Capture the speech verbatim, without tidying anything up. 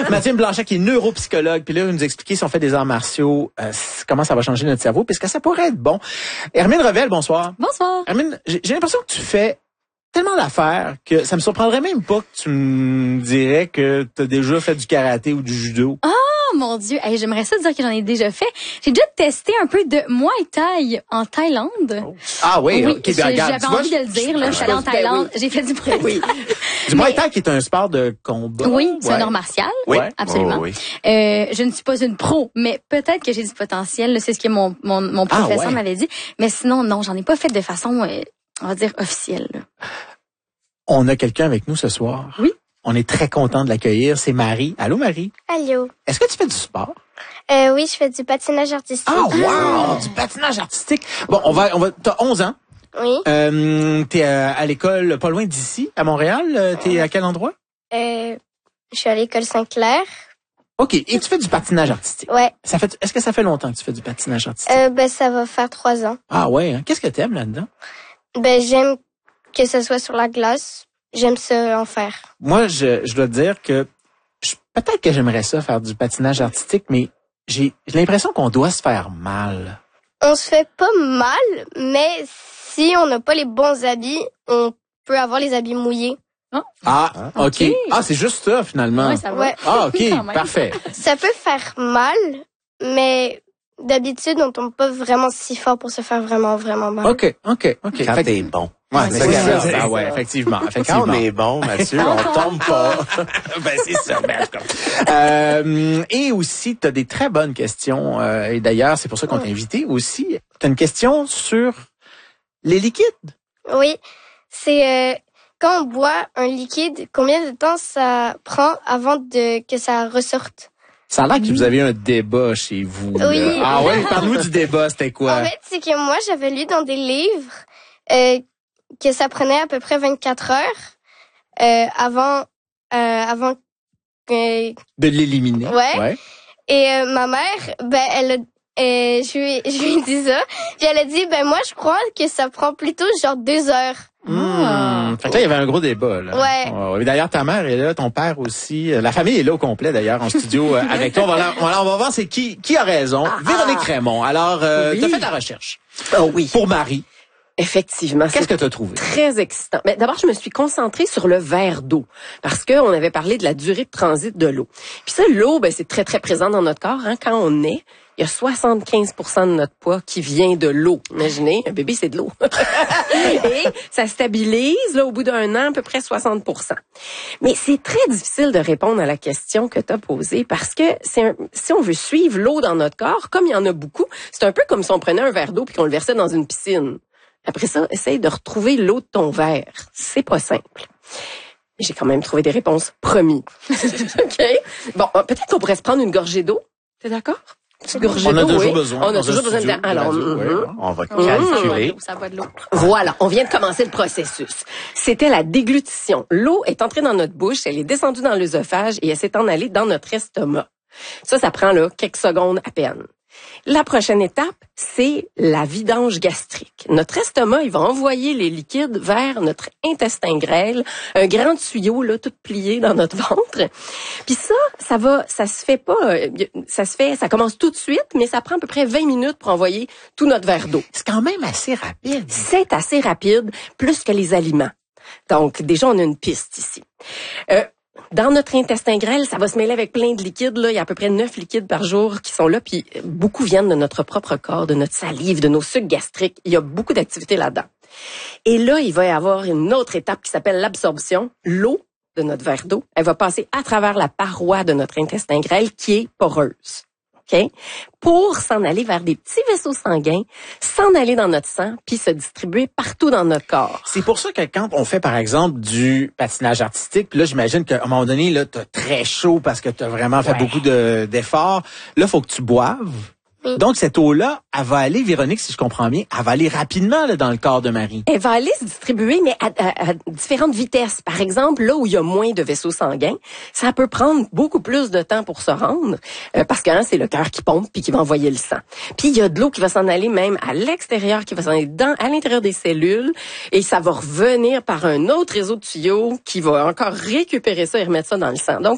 Mathieu Blanchet qui est neuropsychologue, puis là, il va nous expliquer si on fait des arts martiaux, euh, comment ça va changer notre cerveau, puisque ça pourrait être bon. Hermine Revel, bonsoir. Bonsoir. Hermine, j'ai, j'ai l'impression que tu fais tellement d'affaires que ça me surprendrait même pas que tu me dirais que tu as déjà fait du karaté ou du judo. Oh mon Dieu, hey, j'aimerais ça dire que j'en ai déjà fait. J'ai déjà testé un peu de Muay Thai en Thaïlande. Oh. Ah oui, oui ok, bien, regarde. J'avais envie de le dire, là, je suis allée en Thaïlande, j'ai fait du Muay oui. Du Muay Thai qui est un sport de combat. Oui, c'est ouais. un art martial. Oui, absolument. Oh, oui. Euh, je ne suis pas une pro, mais peut-être que j'ai du potentiel. Là, c'est ce que mon mon, mon professeur ah, ouais. m'avait dit. Mais sinon, non, j'en ai pas fait de façon, euh, on va dire officielle. Là. On a quelqu'un avec nous ce soir. Oui. On est très content de l'accueillir. C'est Marie. Allô, Marie? Allô. Est-ce que tu fais du sport? Euh, oui, je fais du patinage artistique. Ah, wow! Du patinage artistique. Bon, on va, on va, t'as onze ans. Oui. Euh, t'es à, à l'école pas loin d'ici, à Montréal. T'es à quel endroit? Euh, je suis à l'école Saint-Clair. OK. Et tu fais du patinage artistique? Ouais. Ça fait, est-ce que ça fait longtemps que tu fais du patinage artistique? Euh, ben, ça va faire trois ans. Ah ouais, hein? Qu'est-ce que t'aimes là-dedans? Ben, j'aime que ce soit sur la glace. J'aime ça en faire. Moi, je, je dois te dire que je, peut-être que j'aimerais ça faire du patinage artistique, mais j'ai, j'ai l'impression qu'on doit se faire mal. On se fait pas mal, mais si on n'a pas les bons habits, on peut avoir les habits mouillés. Oh. Ah, OK. Okay. Ah, c'est juste ça, finalement. Ouais, ça va. Ouais. Ah, OK, parfait. Ça peut faire mal, mais d'habitude, on tombe pas vraiment si fort pour se faire vraiment, vraiment mal. OK, OK, OK. Quand Fait que- t'es bon. Ouais, c'est ça. ça. Ah ouais, effectivement, Quand effectivement. on est bon, Mathieu, on tombe pas. ben c'est ça. Ben, en tout cas. euh, et aussi, tu as des très bonnes questions. Euh, et d'ailleurs, c'est pour ça qu'on t'a invité aussi. Tu as une question sur les liquides. Oui, c'est euh, quand on boit un liquide, combien de temps ça prend avant de que ça ressorte? Ça a l'air que vous avez un débat chez vous. là. Oui. Ah ouais, parle-nous du débat, c'était quoi? En fait, c'est que moi, j'avais lu dans des livres euh, que ça prenait à peu près vingt-quatre heures euh, avant euh, avant que... De l'éliminer. Ouais. ouais. Et euh, ma mère, ben elle a, euh, je lui je lui ai dit ça, puis elle a dit ben moi je crois que ça prend plutôt genre deux heures. Mmh. Fait que là, il y avait un gros débat. Là. Ouais. Oh, et d'ailleurs, ta mère est là, ton père aussi. La famille est là au complet, d'ailleurs, en studio euh, avec toi. On va, la- on va, on va voir c'est qui qui a raison. Ah, Véronique ah. Raymond. Alors, euh, Oui. tu as fait de la recherche. Oh oui, Pour Marie, effectivement. qu'est-ce c'est que tu as trouvé? très excitant. Mais d'abord, je me suis concentrée sur le verre d'eau parce que on avait parlé de la durée de transit de l'eau. Puis ça, l'eau, ben c'est très très présent dans notre corps. Hein. Quand on naît, il y a soixante-quinze pour cent de notre poids qui vient de l'eau. Imaginez, un bébé, c'est de l'eau. Et ça stabilise, là, au bout d'un an, à peu près soixante pour cent. Mais c'est très difficile de répondre à la question que tu as posée parce que c'est un, si on veut suivre l'eau dans notre corps, comme il y en a beaucoup, c'est un peu comme si on prenait un verre d'eau puis qu'on le versait dans une piscine. Après ça, essaye de retrouver l'eau de ton verre. C'est pas simple. Mais j'ai quand même trouvé des réponses, promis. OK? Bon, peut-être qu'on pourrait se prendre une gorgée d'eau. T'es d'accord? Une gorgée On a d'eau, toujours oui. besoin. On a dans toujours un besoin de... studio Alors, radio, mhm. ouais. On va Mmh. calculer. Ça boit de l'eau. Voilà, on vient de commencer le processus. C'était la déglutition. L'eau est entrée dans notre bouche, elle est descendue dans l'œsophage et elle s'est en allée dans notre estomac. Ça, ça prend là quelques secondes à peine. La prochaine étape, c'est la vidange gastrique. Notre estomac, il va envoyer les liquides vers notre intestin grêle, un grand tuyau là tout plié dans notre ventre. Puis ça, ça va, ça se fait pas, ça se fait, ça commence tout de suite, mais ça prend à peu près vingt minutes pour envoyer tout notre verre d'eau. C'est quand même assez rapide. C'est assez rapide, plus que les aliments. Donc, déjà, on a une piste ici. Euh, Dans notre intestin grêle, ça va se mêler avec plein de liquides. Là. Il y a à peu près neuf liquides par jour qui sont là. Puis beaucoup viennent de notre propre corps, de notre salive, de nos sucs gastriques. Il y a beaucoup d'activités là-dedans. Et là, il va y avoir une autre étape qui s'appelle l'absorption. L'eau de notre verre d'eau, elle va passer à travers la paroi de notre intestin grêle qui est poreuse. OK? Pour s'en aller vers des petits vaisseaux sanguins, s'en aller dans notre sang, puis se distribuer partout dans notre corps. C'est pour ça que quand on fait, par exemple, du patinage artistique, puis là, j'imagine qu'à un moment donné, là, t'as très chaud parce que t'as vraiment fait Ouais. beaucoup de, d'efforts. Là, faut que tu boives. Oui. Donc, cette eau-là, elle va aller, Véronique, si je comprends bien, elle va aller rapidement là, dans le corps de Marie. Elle va aller se distribuer, mais à, à- à différentes vitesses. Par exemple, là où il y a moins de vaisseaux sanguins, ça peut prendre beaucoup plus de temps pour se rendre, euh, parce que hein, c'est le cœur qui pompe puis qui va envoyer le sang. Puis il y a de l'eau qui va s'en aller même à l'extérieur, qui va s'en aller dans, à l'intérieur des cellules, et ça va revenir par un autre réseau de tuyaux qui va encore récupérer ça et remettre ça dans le sang. Donc